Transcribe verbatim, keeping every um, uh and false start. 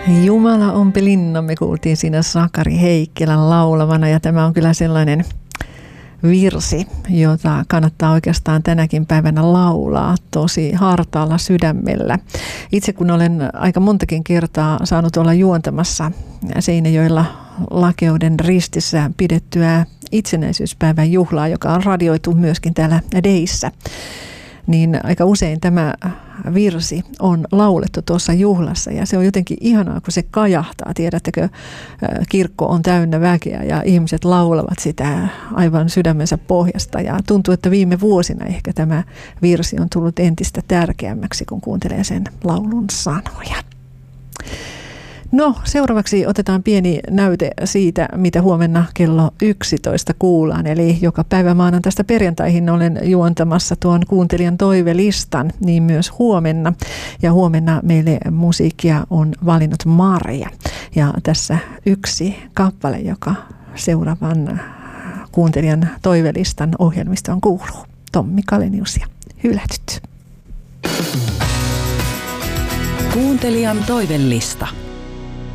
Jumala ompi linna, me kuultiin siinä Sakari Heikkilän laulamana, ja tämä on kyllä sellainen virsi, jota kannattaa oikeastaan tänäkin päivänä laulaa tosi hartaalla sydämellä. Itse kun olen aika montakin kertaa saanut olla juontamassa Seinäjoella Lakeuden ristissä pidettyä itsenäisyyspäivän juhlaa, joka on radioitu myöskin täällä Deissä, niin aika usein tämä virsi on laulettu tuossa juhlassa, ja se on jotenkin ihanaa, kun se kajahtaa. Tiedättekö, kirkko on täynnä väkeä ja ihmiset laulavat sitä aivan sydämensä pohjasta, ja tuntuu, että viime vuosina ehkä tämä virsi on tullut entistä tärkeämmäksi, kun kuuntelee sen laulun sanoja. No, seuraavaksi otetaan pieni näyte siitä, mitä huomenna kello yksitoista kuullaan. Eli joka päivä maanantaista perjantaihin olen juontamassa tuon kuuntelijan toivelistan, niin myös huomenna. Ja huomenna meille musiikkia on valinnut Marja. Ja tässä yksi kappale, joka seuraavan kuuntelijan toivelistan ohjelmistoon kuuluu. Tommi Kalenius ja Hylätyt. Kuuntelijan toivelista.